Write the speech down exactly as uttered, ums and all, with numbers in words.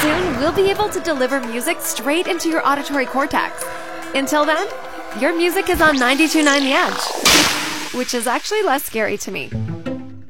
Soon, we'll be able to deliver music straight into your auditory cortex. Until then, your music is on ninety-two point nine The Edge, which is actually less scary to me.